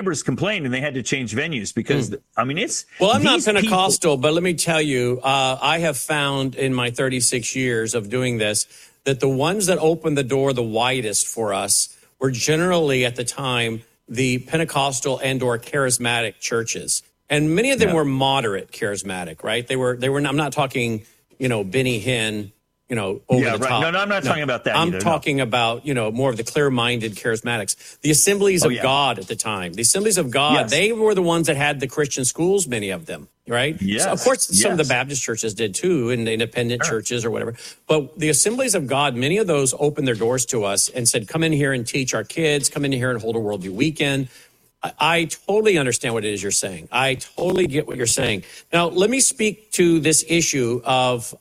neighbors complained and they had to change venues because, I mean, it's... Well, I'm not Pentecostal, but let me tell you, I have found in my 36 years of doing this that the ones that opened the door the widest for us were generally at the time the Pentecostal and or charismatic churches. And many of them were moderate charismatic, right? They were. I'm not talking, Benny Hinn, over the top. No, I'm not talking about that I'm talking about, more of the clear-minded charismatics. The Assemblies of God at the time. The Assemblies of God, they were the ones that had the Christian schools, many of them, right? Yes. So of course, some of the Baptist churches did too, and the independent churches or whatever. But the Assemblies of God, many of those opened their doors to us and said, come in here and teach our kids, come in here and hold a worldview weekend. I totally understand what it is you're saying. I totally get what you're saying. Now, let me speak to this issue of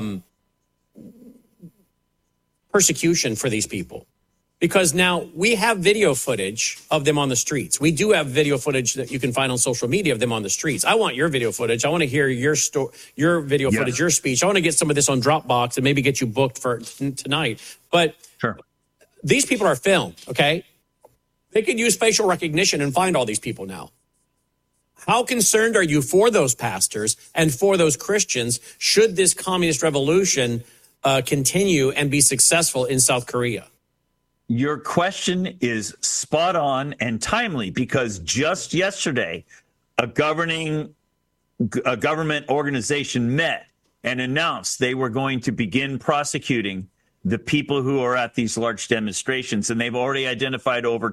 persecution for these people, because now we have video footage of them on the streets. We do have video footage that you can find on social media of them on the streets. I want your video footage. I want to hear your video footage, your speech. I want to get some of this on Dropbox and maybe get you booked for tonight. But these people are filmed, okay? They can use facial recognition and find all these people now. How concerned are you for those pastors and for those Christians should this communist revolution continue and be successful in South Korea? Your question is spot on and timely, because just yesterday, a government organization met and announced they were going to begin prosecuting the people who are at these large demonstrations, and they've already identified over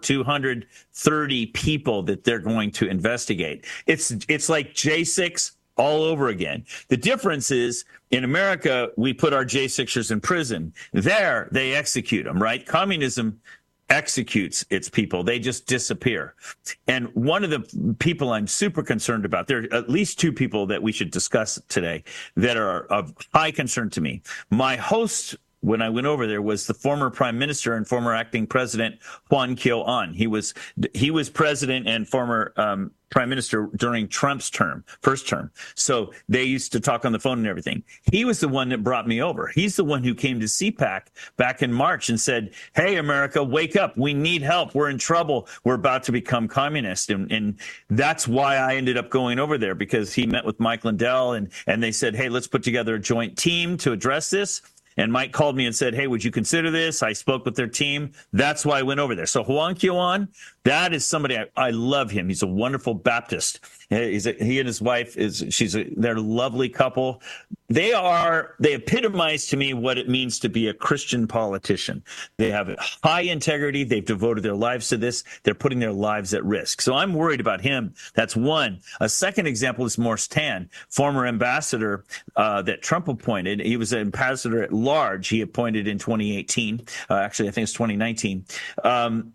230 people that they're going to investigate. It's like J6 all over again. The difference is, in America, we put our J6ers in prison. There, they execute them, right? Communism executes its people. They just disappear. And one of the people I'm super concerned about, there are at least two people that we should discuss today that are of high concern to me. My host, when I went over there, was the former prime minister and former acting president, Hwang Kyo-ahn. He was president and former prime minister during Trump's first term. So they used to talk on the phone and everything. He was the one that brought me over. He's the one who came to CPAC back in March and said, hey, America, wake up. We need help. We're in trouble. We're about to become communist. And that's why I ended up going over there, because he met with Mike Lindell and they said, hey, let's put together a joint team to address this. And Mike called me and said, hey, would you consider this? I spoke with their team. That's why I went over there. So Hwang Kyo-ahn, that is somebody, I love him. He's a wonderful Baptist. He and his wife, they're a lovely couple. They epitomize to me what it means to be a Christian politician. They have high integrity. They've devoted their lives to this. They're putting their lives at risk. So I'm worried about him. That's one. A second example is Morris Tan, former ambassador that Trump appointed. He was an ambassador at large. He appointed in 2018. Actually, I think it's 2019. And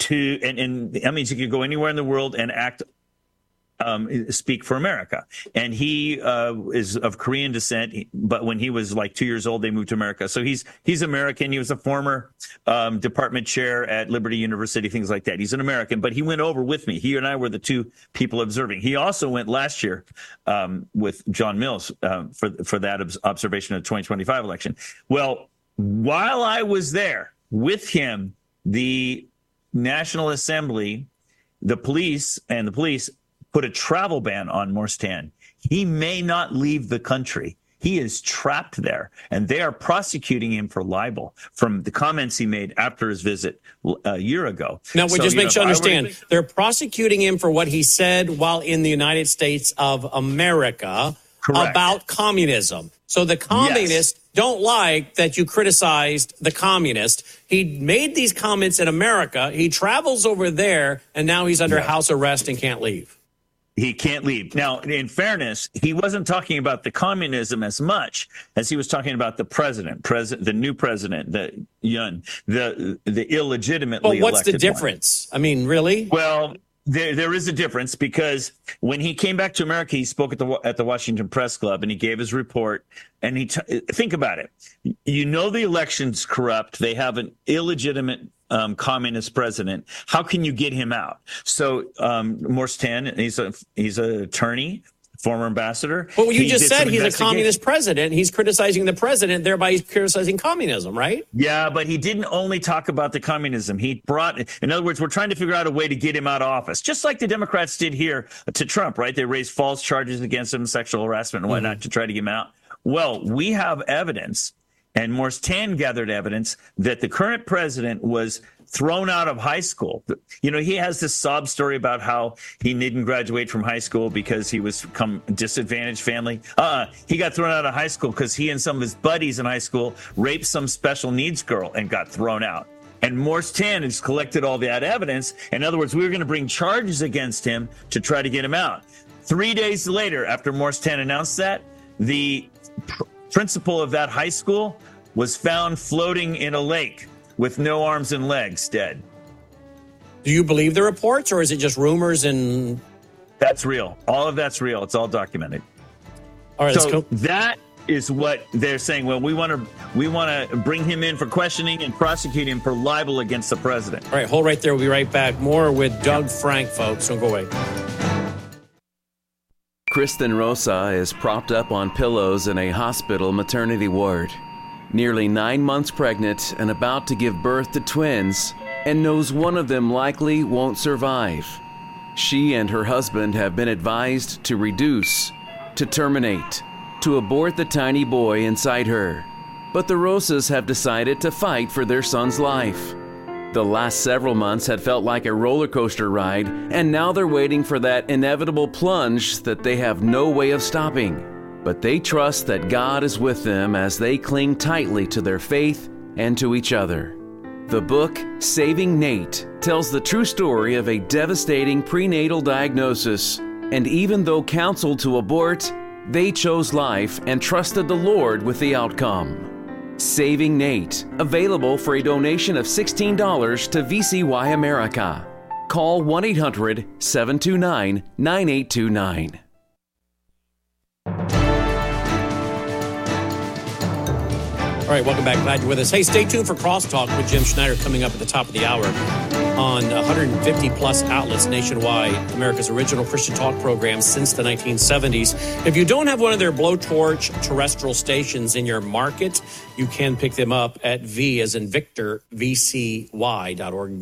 that means he could go anywhere in the world and speak for America. And he is of Korean descent, but when he was like 2 years old, they moved to America. So he's American. He was a former department chair at Liberty University, things like that. He's an American, but he went over with me. He and I were the two people observing. He also went last year with John Mills for that observation of the 2025 election. Well, while I was there with him, the National Assembly, the police put a travel ban on Morris Tan. He may not leave the country. He is trapped there, and they are prosecuting him for libel from the comments he made after his visit a year ago. Now, we just make sure you understand, they're prosecuting him for what he said while in the United States of America about communism. So the communists don't like that you criticized the communist. He made these comments in America. He travels over there, and now he's under house arrest and can't leave. He can't leave. Now, in fairness, he wasn't talking about the communism as much as he was talking about the the new president, the Yoon, the illegitimately elected. But what's the difference? I mean, really? Well, there is a difference, because when he came back to America, he spoke at the Washington Press Club, and he gave his report. And think about it. The election's corrupt. They have an illegitimate communist president. How can you get him out? So Morris Tan, he's an attorney former ambassador. Well, you just said he's a communist president. He's criticizing the president, thereby he's criticizing communism, right? Yeah, but he didn't only talk about the communism. He brought, in other words, we're trying to figure out a way to get him out of office, just like the Democrats did here to Trump, right? They raised false charges against him, sexual harassment and whatnot, to try to get him out. Well, we have evidence, and Morris Tan gathered evidence, that the current president was thrown out of high school. You know, he has this sob story about how he didn't graduate from high school because he was from a disadvantaged family. He got thrown out of high school because he and some of his buddies in high school raped some special needs girl and got thrown out. And Morris Tan has collected all that evidence. In other words, we were going to bring charges against him to try to get him out. 3 days later, after Morris Tan announced that, the principal of that high school was found floating in a lake with no arms and legs, dead. Do you believe the reports, or is it just rumors? And that's real. All of that's real. It's all documented. All right, so that is what they're saying. Well, we want to bring him in for questioning and prosecute him for libel against the president. All right, hold right there. We'll be right back. More with Doug Frank, folks. Don't go away. Kristen Rosa is propped up on pillows in a hospital maternity ward. Nearly 9 months pregnant and about to give birth to twins, and knows one of them likely won't survive. She and her husband have been advised to reduce, to terminate, to abort the tiny boy inside her. But the Rosas have decided to fight for their son's life. The last several months had felt like a roller coaster ride, and now they're waiting for that inevitable plunge that they have no way of stopping. But they trust that God is with them as they cling tightly to their faith and to each other. The book, Saving Nate, tells the true story of a devastating prenatal diagnosis. And even though counseled to abort, they chose life and trusted the Lord with the outcome. Saving Nate, available for a donation of $16 to VCY America. Call 1-800-729-9829. All right, welcome back. Glad you're with us. Hey, stay tuned for Crosstalk with Jim Schneider coming up at the top of the hour on 150-plus outlets nationwide, America's original Christian talk program since the 1970s. If you don't have one of their blowtorch terrestrial stations in your market, you can pick them up at V as in Victor, VCY.org,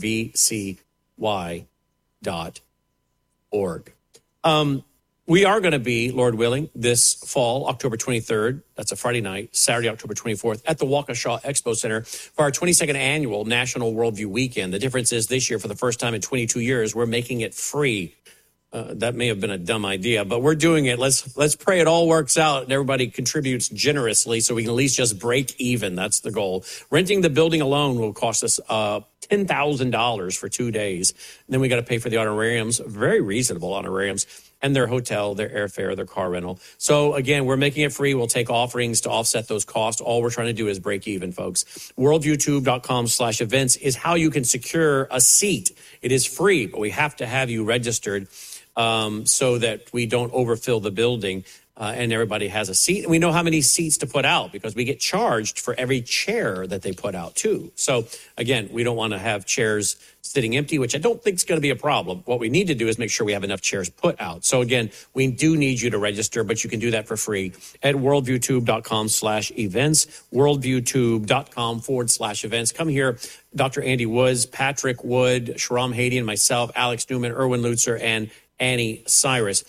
VCY.org. We are going to be, Lord willing, this fall, October 23rd, that's a Friday night, Saturday, October 24th, at the Waukesha Expo Center for our 22nd annual National Worldview Weekend. The difference is this year, for the first time in 22 years, we're making it free. That may have been a dumb idea, but we're doing it. Let's pray it all works out and everybody contributes generously so we can at least just break even. That's the goal. Renting the building alone will cost us $10,000 for 2 days. And then we got to pay for the honorariums, very reasonable honorariums, and their hotel, their airfare, their car rental. So again, we're making it free. We'll take offerings to offset those costs. All we're trying to do is break even, folks. WorldViewTube.com/events is how you can secure a seat. It is free, but we have to have you registered so that we don't overfill the building and everybody has a seat. And we know how many seats to put out because we get charged for every chair that they put out too. So again, we don't want to have chairs sitting empty, which I don't think is going to be a problem. What we need to do is make sure we have enough chairs put out. So again, we do need you to register, but you can do that for free at worldviewtube.com/events, worldviewtube.com/events. Come here, Dr. Andy Woods, Patrick Wood, Sharam Hadian, myself, Alex Newman, Erwin Lutzer, and Annie Cyrus,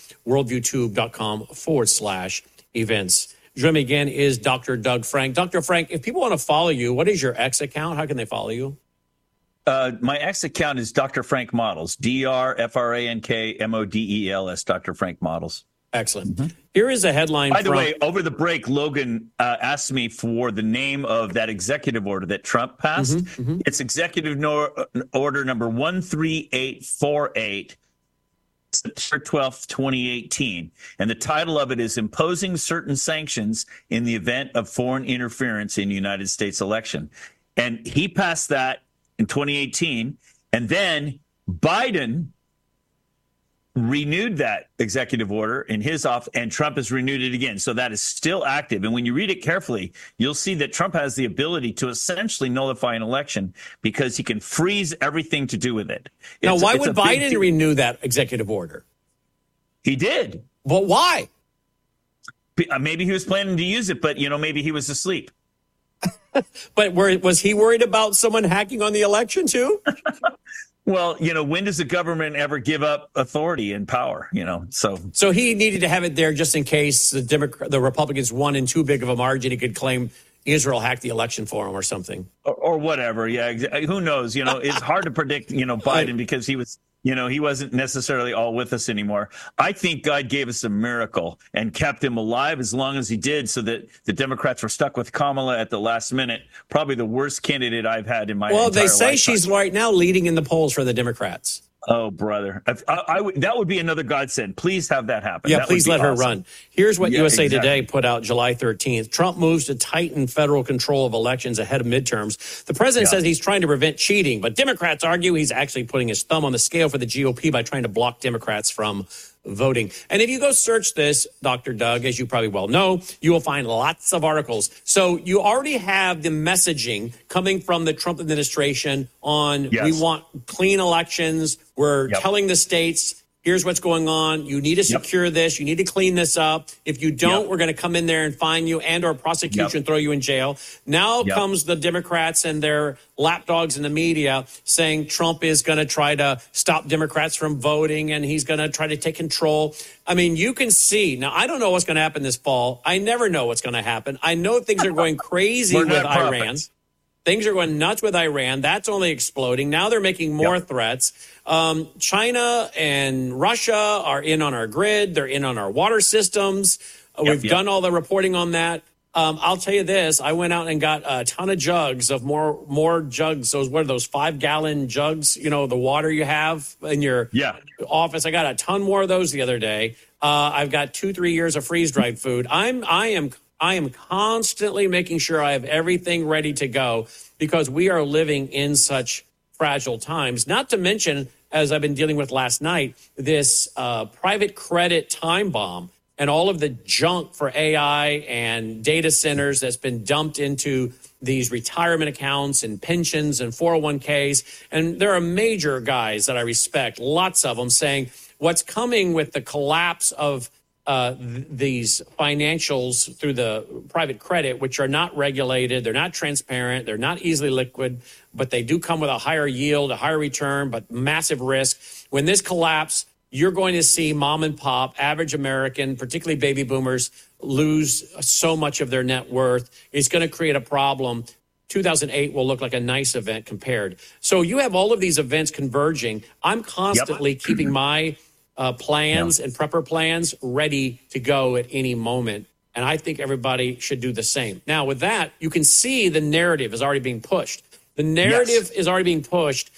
worldviewtube.com/events. Joining me again is Dr. Doug Frank. Dr. Frank, if people want to follow you, what is your X account? How can they follow you? My X account is Dr. Frank Models, DrFrankModels, Dr. Frank Models. Excellent. Mm-hmm. Here is a headline. By the way, over the break, Logan asked me for the name of that executive order that Trump passed. Mm-hmm, mm-hmm. It's Executive Order number 13848. September 12th, 2018. And the title of it is Imposing Certain Sanctions in the Event of Foreign Interference in United States Election. And he passed that in 2018. And then Biden renewed that executive order in his office, and Trump has renewed it again. So that is still active. And when you read it carefully, you'll see that Trump has the ability to essentially nullify an election because he can freeze everything to do with it. Now, why would Biden renew that executive order? He did. But why? Maybe he was planning to use it, but, maybe he was asleep. But was he worried about someone hacking on the election too? Well, when does the government ever give up authority and power? So he needed to have it there just in case the Republicans won in too big of a margin. He could claim Israel hacked the election for him or something, or whatever. Yeah, who knows? It's hard to predict. Biden because he was. He wasn't necessarily all with us anymore. I think God gave us a miracle and kept him alive as long as he did, so that the Democrats were stuck with Kamala at the last minute. Probably the worst candidate I've had in my entire lifetime. Well, they say she's right now leading in the polls for the Democrats. Oh, brother. That would be another godsend. Please have that happen. Yeah, please let her run. Here's what USA Today put out July 13th. Trump moves to tighten federal control of elections ahead of midterms. The president says he's trying to prevent cheating, but Democrats argue he's actually putting his thumb on the scale for the GOP by trying to block Democrats from voting. And if you go search this, Dr. Doug, as you probably well know, you will find lots of articles. So you already have the messaging coming from the Trump administration on we want clean elections. We're telling the states, here's what's going on. You need to secure this. You need to clean this up. If you don't, we're going to come in there and fine you and or prosecute you and throw you in jail. Now comes the Democrats and their lapdogs in the media saying Trump is going to try to stop Democrats from voting and he's going to try to take control. I mean, you can see. Now, I don't know what's going to happen this fall. I never know what's going to happen. I know things are going crazy with Iran. Things are going nuts with Iran. That's only exploding. Now they're making more threats. China and Russia are in on our grid. They're in on our water systems. We've done all the reporting on that. I'll tell you this. I went out and got a ton of jugs of more jugs. What are those 5-gallon jugs? The water you have in your office. I got a ton more of those the other day. I've got 2-3 years of freeze-dried food. I am constantly making sure I have everything ready to go because we are living in such fragile times. Not to mention, as I've been dealing with last night, this private credit time bomb and all of the junk for AI and data centers that's been dumped into these retirement accounts and pensions and 401ks. And there are major guys that I respect, lots of them, saying what's coming with the collapse of these financials through the private credit, which are not regulated, they're not transparent, they're not easily liquid, but they do come with a higher yield, a higher return, but massive risk. When this collapse, you're going to see mom and pop, average American, particularly baby boomers, lose so much of their net worth. It's going to create a problem. 2008 will look like a nice event compared. So you have all of these events converging. I'm constantly keeping my plans and prepper plans ready to go at any moment. And I think everybody should do the same. Now, with that, you can see the narrative is already being pushed. The narrative is already being pushed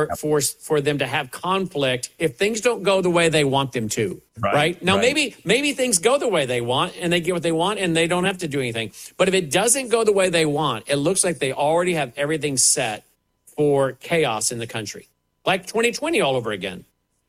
for them to have conflict if things don't go the way they want them to. Right? Now, maybe things go the way they want and they get what they want and they don't have to do anything. But if it doesn't go the way they want, it looks like they already have everything set for chaos in the country. Like 2020 all over again.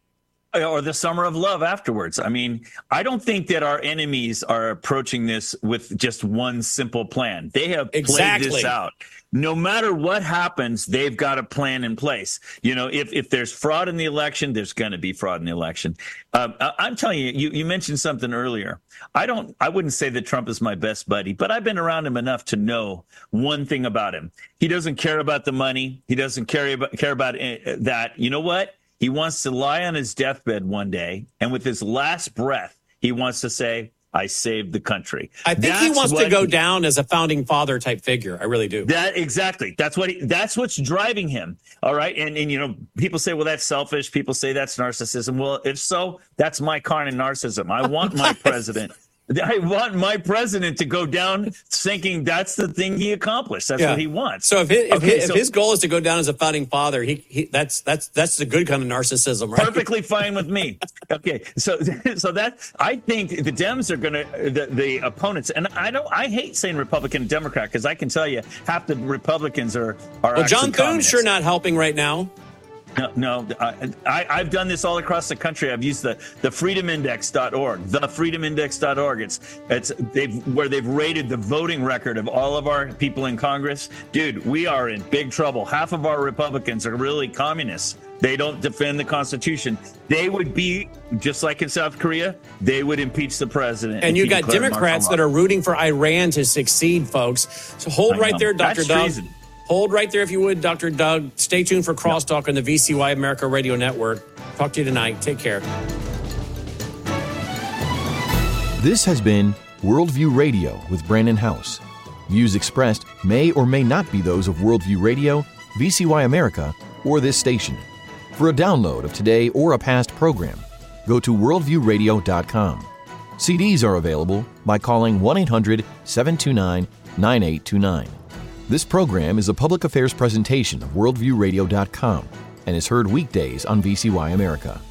Or the summer of love afterwards. I mean, I don't think that our enemies are approaching this with just one simple plan. They have played this out. No matter what happens, they've got a plan in place. If there's fraud in the election, there's going to be fraud in the election. I'm telling you, you mentioned something earlier. I wouldn't say that Trump is my best buddy, but I've been around him enough to know one thing about him. He doesn't care about the money. He doesn't care about that. You know what? He wants to lie on his deathbed one day, and with his last breath, he wants to say, I saved the country. I think he wants to go down as a founding father type figure. I really do. Exactly. That's what's driving him. All right. And people say, well, that's selfish. People say that's narcissism. Well, if so, that's my kind of narcissism. I want my president. I want my president to go down thinking that's the thing he accomplished. That's what he wants. So if his goal is to go down as a founding father, that's the good kind of narcissism, right? Perfectly fine with me. Okay, so that I think the Dems are going to the opponents, and I hate saying Republican and Democrat because I can tell you half the Republicans are. Well, John Thune's communists. sure not helping right now. No. I've done this all across the country. I've used the freedomindex.org, they've rated the voting record of all of our people in Congress. Dude, we are in big trouble. Half of our Republicans are really communists. They don't defend the Constitution. They would be, just like in South Korea, they would impeach the president. And you got Democrats that are rooting for Iran to succeed, folks. So hold right there, Dr. Doug. Treason. Hold right there if you would, Dr. Doug. Stay tuned for Crosstalk on the VCY America Radio Network. Talk to you tonight. Take care. This has been Worldview Radio with Brandon House. Views expressed may or may not be those of Worldview Radio, VCY America, or this station. For a download of today or a past program, go to worldviewradio.com. CDs are available by calling 1-800-729-9829. This program is a public affairs presentation of worldviewradio.com and is heard weekdays on VCY America.